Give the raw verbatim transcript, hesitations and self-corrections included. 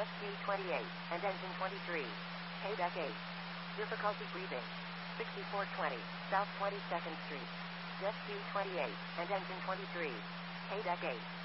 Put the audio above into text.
Jet Ski twenty-eight, and engine twenty-three. K deck eight. Difficulty breathing. sixty-four twenty, South twenty-second Street. Jet Ski twenty-eight, and engine twenty-three. K deck eight.